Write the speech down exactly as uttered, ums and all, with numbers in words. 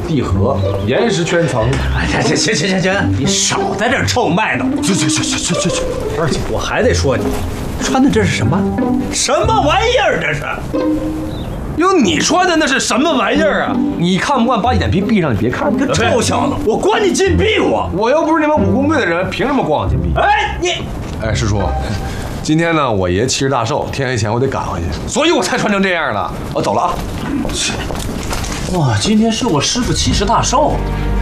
地核、岩石圈层。 哎呀，行行行行行，你少在这儿臭卖弄。 去去去去去去去！ 而且我还得说你，穿的这是什么？什么玩意儿？这是？ 哟，你穿的那是什么玩意儿啊？你看不惯，把眼皮闭上，你别看。 这臭小子，我关你禁闭我！ 我又不是你们武工队的人，凭什么关我禁闭？ 哎，你， 哎，师叔，今天呢，我爷七十大寿，天黑前我得赶回去，所以我才穿成这样的。我走了啊。 哇，今天是我师傅七十大寿，